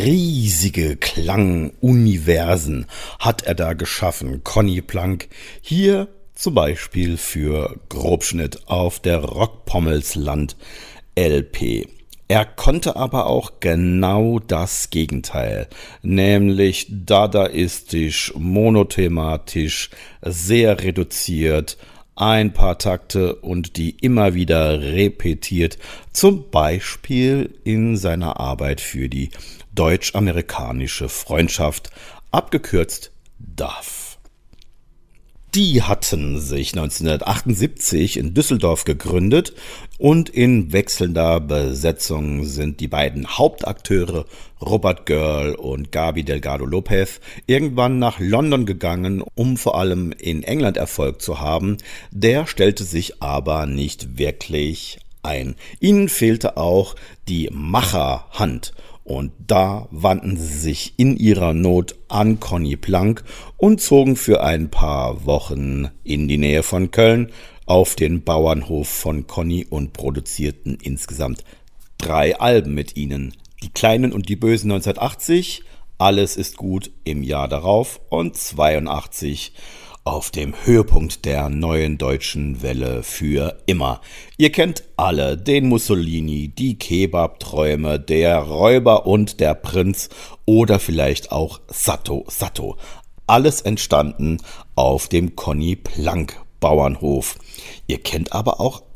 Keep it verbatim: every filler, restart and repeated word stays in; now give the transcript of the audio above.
Riesige Klanguniversen hat er da geschaffen, Conny Plank. Hier zum Beispiel für Grobschnitt auf der Rockpommelsland L P. Er konnte aber auch genau das Gegenteil, nämlich dadaistisch, monothematisch, sehr reduziert, ein paar Takte und die immer wieder repetiert, zum Beispiel in seiner Arbeit für die deutsch-amerikanische Freundschaft, abgekürzt D A F. Die hatten sich neunzehnhundertachtundsiebzig in Düsseldorf gegründet und in wechselnder Besetzung sind die beiden Hauptakteure Robert Girl und Gaby Delgado Lopez irgendwann nach London gegangen, um vor allem in England Erfolg zu haben. Der stellte sich aber nicht wirklich ein. Ihnen fehlte auch die Macherhand. Und da wandten sie sich in ihrer Not an Conny Plank und zogen für ein paar Wochen in die Nähe von Köln auf den Bauernhof von Conny und produzierten insgesamt drei Alben mit ihnen. Die Kleinen und die Bösen neunzehnhundertachtzig, Alles ist gut im Jahr darauf und zweiundachtzig auf dem Höhepunkt der neuen deutschen Welle für immer. Ihr kennt alle den Mussolini, die Kebabträume, der Räuber und der Prinz oder vielleicht auch Satto Satto. Alles entstanden auf dem Conny Plank Bauernhof. Ihr kennt aber auch